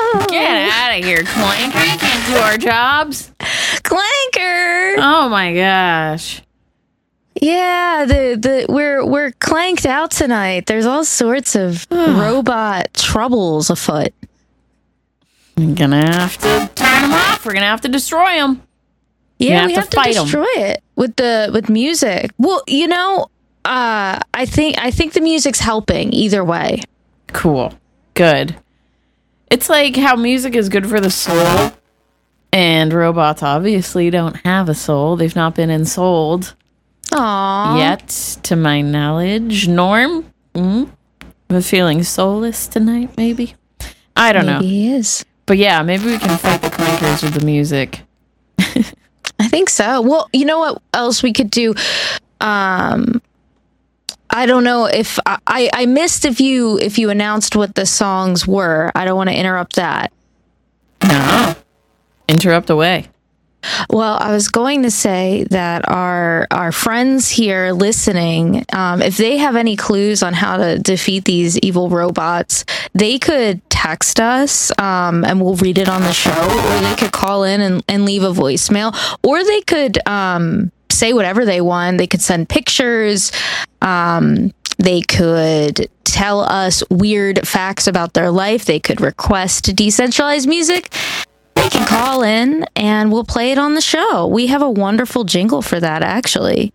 Get out of here, Clanker. You can't do our jobs. Clanker. Oh my gosh. Yeah, we're clanked out tonight. There's all sorts of robot troubles afoot. We're gonna have to turn them off. We're gonna have to destroy them. Yeah, we have to destroy it with music. Well, I think the music's helping either way. Cool. Good. It's like how music is good for the soul, and robots obviously don't have a soul. They've not been ensouled. Aww. Yet, to my knowledge. Norm? I'm feeling soulless tonight, maybe? I don't know. Maybe he is. But yeah, maybe we can fight the clankers with the music. I think so. Well, you know what else we could do? I don't know if I missed if you announced what the songs were. I don't want to interrupt that. No. Interrupt away. Well, I was going to say that our friends here listening, if they have any clues on how to defeat these evil robots, they could text us and we'll read it on the show, or they could call in and leave a voicemail, or they could say whatever they want. They could send pictures. They could tell us weird facts about their life. They could request decentralized music. They can call in and we'll play it on the show. We have a wonderful jingle for that, actually.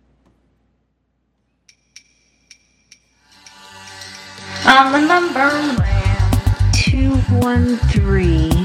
On the number 213.